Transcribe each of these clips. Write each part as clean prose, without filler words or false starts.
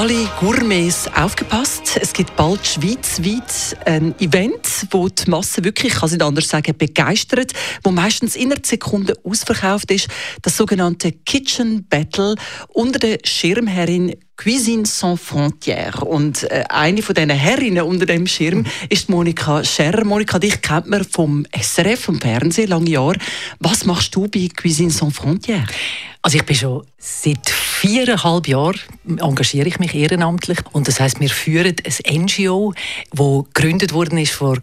Alle Gourmets aufgepasst. Es gibt bald schweizweit ein Event, wo die Masse wirklich, ich kann es nicht anders sagen, begeistert, wo meistens innerhalb Sekunden ausverkauft ist. Das sogenannte Kitchen Battle unter der Schirmherrin Cuisine Sans Frontières. Und eine von diesen Herrinnen unter dem Schirm ist Monika Scherrer. Monika, dich kennt man vom SRF, vom Fernsehen, lange Jahre. Was machst du bei Cuisine Sans Frontières? Also ich bin schon seit 4,5 Jahren engagiere ich mich ehrenamtlich. Und das heisst, wir führen ein NGO, das gegründet worden ist vor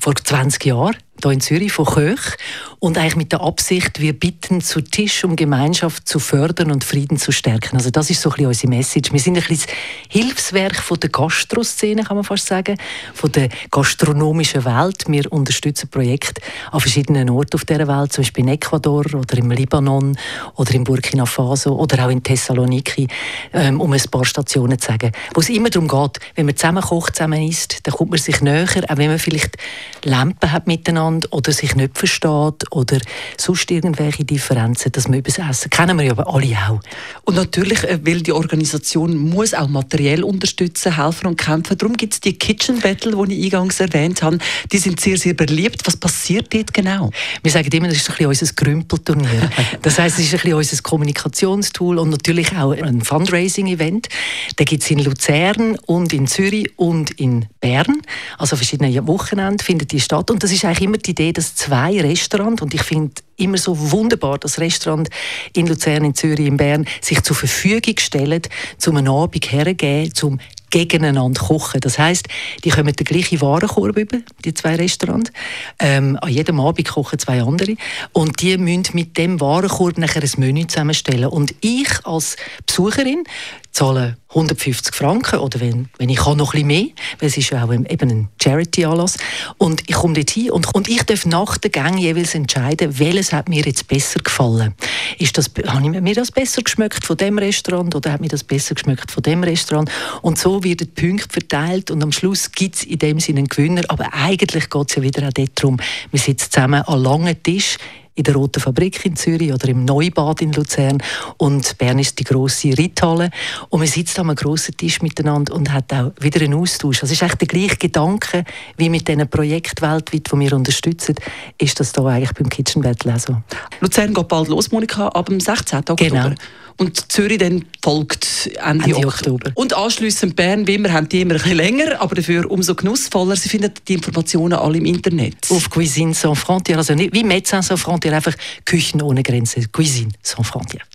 20 Jahren, hier in Zürich, von Köch. Und eigentlich mit der Absicht, wir bitten zu Tisch, um Gemeinschaft zu fördern und Frieden zu stärken. Also das ist so ein bisschen unsere Message. Wir sind ein bisschen das Hilfswerk von der Gastroszene, kann man fast sagen, von der gastronomischen Welt. Wir unterstützen Projekte an verschiedenen Orten auf dieser Welt, zum Beispiel in Ecuador oder im Libanon oder in Burkina Faso oder auch in Thessaloniki, um ein paar Stationen zu sagen. Wo es immer darum geht, wenn man zusammen kocht, zusammen isst, dann kommt man sich näher, auch wenn man vielleicht Lampen hat miteinander oder sich nicht versteht oder sonst irgendwelche Differenzen, dass man über das Essen, kennen wir ja aber alle auch. Und natürlich, weil die Organisation muss auch materiell unterstützen, helfen und kämpfen. Darum gibt es die Kitchen Battle, die ich eingangs erwähnt habe. Die sind sehr, sehr beliebt. Was passiert dort genau? Wir sagen immer, das ist ein bisschen unser Grümpelturnier. Das heisst, es ist ein bisschen unser Kommunikationstool und natürlich auch ein Fundraising-Event. Den gibt es in Luzern und in Zürich und in Bern. Also verschiedene Wochenende findet die statt. Und das ist eigentlich immer die Idee, dass 2 Restaurants, und ich finde immer so wunderbar, dass Restaurants in Luzern, in Zürich, in Bern sich zur Verfügung stellen, um einen Abend herzugeben, um gegeneinander kochen. Das heisst, die kommen den gleichen Warenkorb über, die 2 Restaurants. An jedem Abend kochen 2 andere. Und die müssen mit dem Warenkorb nachher ein Menü zusammenstellen. Und ich als Besucherin zahle 150 Franken oder wenn ich kann, noch ein bisschen mehr, weil es ist ja auch eben ein Charity-Anlass. Und ich komme dort hin und ich darf nach den Gängen jeweils entscheiden, welches hat mir jetzt besser gefallen. Habe ich mir das besser geschmeckt von dem Restaurant oder hat mir das besser geschmeckt von dem Restaurant? Und so werden die Punkte verteilt und am Schluss gibt es in dem Sinne einen Gewinner. Aber eigentlich geht es ja wieder auch darum, wir sitzen zusammen an langen Tisch in der Roten Fabrik in Zürich oder im Neubad in Luzern. Und Bern ist die grosse Reithalle. Und man sitzt an einem grossen Tisch miteinander und hat auch wieder einen Austausch. Also es ist eigentlich der gleiche Gedanke, wie mit diesen Projekten weltweit, die wir unterstützen, ist das da eigentlich beim Kitchen Battle auch so. Luzern geht bald los, Monika, ab dem 16. Oktober. Genau. Und Zürich dann folgt Ende Oktober. Und anschliessend Bern, wie immer, haben die immer ein bisschen länger, aber dafür umso genussvoller. Sie finden die Informationen alle im Internet. Auf Cuisine Sans Frontières, also nicht wie Médecins Sans Frontières, einfach Küchen ohne Grenze. Cuisine Sans Frontières.